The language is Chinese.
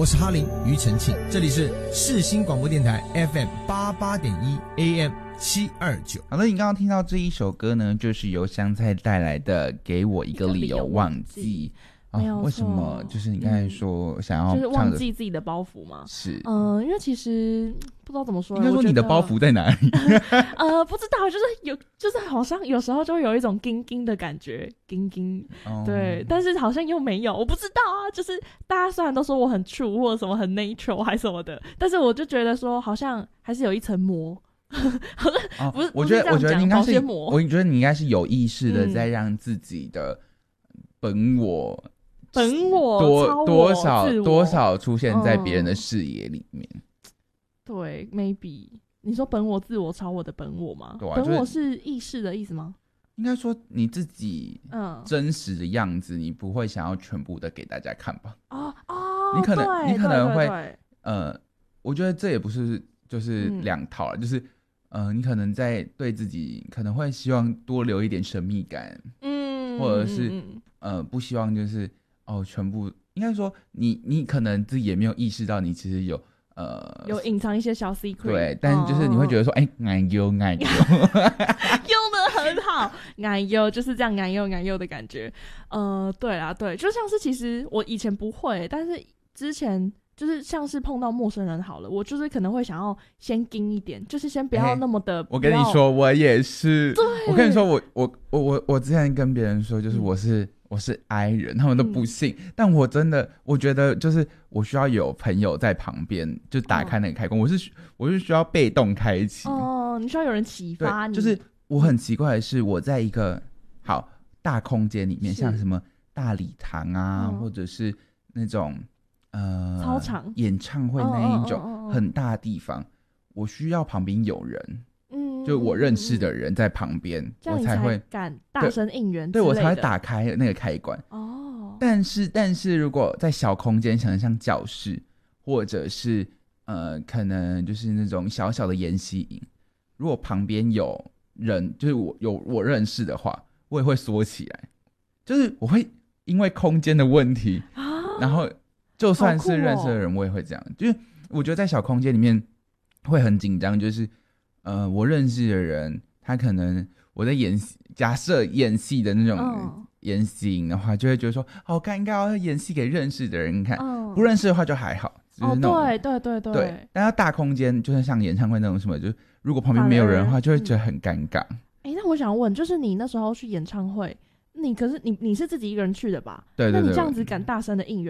我是哈林庾澄庆，这里是世新广播电台 FM 88.1 AM 729。 好了，你刚刚听到这一首歌呢，就是由香菜带来的《给我一个理由忘记》。为什么？就是你刚才说想要就是忘记自己的包袱吗？ 是， 因为其实不知道怎么说， 应该说你的包袱在哪里？ 不知道，就是好像有时候就会有一种叮叮的感觉，叮叮，对，但是好像又没有，我不知道啊。就是大家虽然都说我很 true 或者什么很 natural 还什么的，但是我就觉得说好像还是有一层膜。不是， 我觉得你应该是， 我觉得你应该是有意识的在让自己的本我多少出现在别人的视野里面。 对 ，maybe 你说本我、自我、超我的本我吗？ 对啊， 本我是意识的意思吗？ 应该说你自己真实的样子，你不会想要全部的给大家看吧？你可能会我觉得这也不是就是两套了，就是你可能在对自己可能会希望多留一点神秘感，或者是不希望就是全部，应该说你可能自己也没有意识到你其实有隐藏一些小 secret， 对，但就是你会觉得说俺优用得很好，俺优就是这样，俺优的感觉。对啦，对，就像是其实我以前不会，但是之前就是像是碰到陌生人好了，我就是可能会想要先盯一点，就是先不要那么的。 我跟你说，我也是。我跟你说，我之前跟别人说，就是我是 I 人，他们都不信。但我真的，我觉得就是我需要有朋友在旁边，就打开那个开关。我是需要被动开启。 你需要有人启发你。 就是我很奇怪的是，我在一个好大空间里面，像什么大礼堂啊，或者是那种操场演唱会那一种很大的地方，我需要旁边有人。就我认识的人在旁边，我才会敢大声应援， 对，我才会打开那个开关。但是如果在小空间，像教室，或者是可能就是那种小小的研习营，如果旁边有人，就是我认识的话，我也会缩起来，就是我会因为空间的问题，然后就算是认识的人，我也会这样，就是我觉得在小空间里面会很紧张，就是我认识的人，他可能我在假设演戏的那种演习营的话，就会觉得说好尴尬，要演戏给认识的人看，不认识的话就还好，就是那种对。但要大空间，就是像演唱会那种什么，就如果旁边没有人的话，就会觉得很尴尬。 那我想问，就是你那时候去演唱会，你是自己一个人去的吧？ 对， 那你这样子敢大声的应